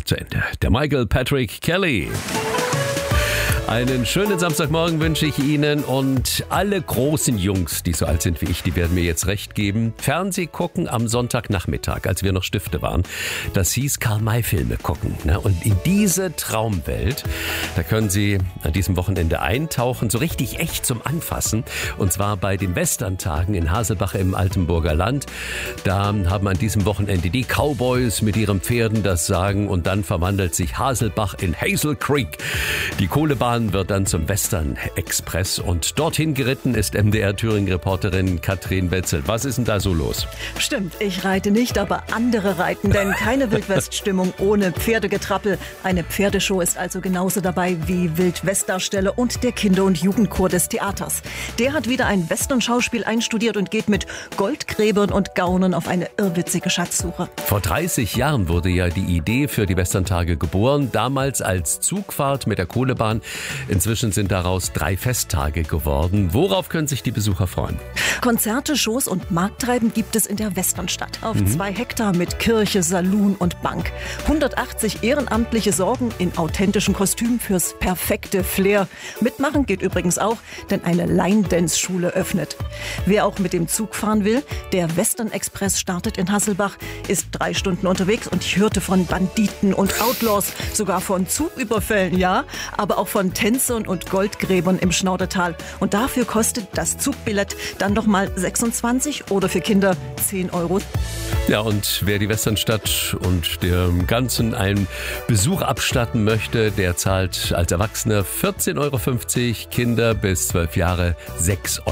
zu Ende. Der Michael Patrick Kelly. Einen schönen Samstagmorgen wünsche ich Ihnen und alle großen Jungs, die so alt sind wie ich, die werden mir jetzt recht geben. Fernseh gucken am Sonntagnachmittag, als wir noch Stifte waren, das hieß Karl-May-Filme gucken. Und in diese Traumwelt, da können Sie an diesem Wochenende eintauchen, so richtig echt zum Anfassen. Und zwar bei den Westerntagen in Haselbach im Altenburger Land. Da haben an diesem Wochenende die Cowboys mit ihren Pferden das Sagen und dann verwandelt sich Haselbach in Hazel Creek. Die Kohlebahn wird dann zum Western Express und dorthin geritten ist MDR-Thüringen-Reporterin Katrin Wetzel. Was ist denn da so los? Stimmt, ich reite nicht, aber andere reiten, denn keine Wildwest-Stimmung ohne Pferdegetrappel. Eine Pferdeshow ist also genauso dabei wie Wildwest-Darsteller und der Kinder- und Jugendchor des Theaters. Der hat wieder ein Western-Schauspiel einstudiert und geht mit Goldgräbern und Gaunern auf eine irrwitzige Schatzsuche. Vor 30 Jahren wurde ja die Idee für die Westerntage geboren, damals als Zugfahrt mit der Kohlebahn. Inzwischen sind daraus 3 Festtage geworden. Worauf können sich die Besucher freuen? Konzerte, Shows und Markttreiben gibt es in der Westernstadt. Auf 2 Hektar mit Kirche, Saloon und Bank. 180 Ehrenamtliche sorgen in authentischen Kostümen fürs perfekte Flair. Mitmachen geht übrigens auch, denn eine Line-Dance-Schule öffnet. Wer auch mit dem Zug fahren will, der Western Express startet in Hasselbach, ist 3 Stunden unterwegs und ich hörte von Banditen und Outlaws, sogar von Zugüberfällen, ja, aber auch von Tänzern und Goldgräbern im Schnaudertal. Und dafür kostet das Zugbillett dann noch mal 26 oder für Kinder 10 Euro. Ja, und wer die Westernstadt und dem Ganzen einen Besuch abstatten möchte, der zahlt als Erwachsener 14,50 Euro, Kinder bis 12 Jahre 6,50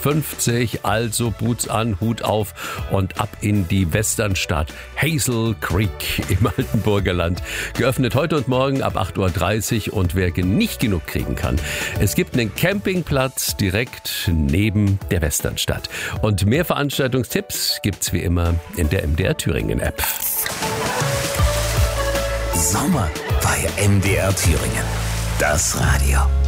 Euro. Also Boots an, Hut auf und ab in die Westernstadt Hazel Creek im Altenburger Land. Geöffnet heute und morgen ab 8.30 Uhr und wer nicht genug kriegen kann, es gibt einen Campingplatz direkt neben der Westernstadt. Und mehr Veranstaltungstipps gibt's wie immer in der MDR Thüringen App. Sommer bei MDR Thüringen. Das Radio.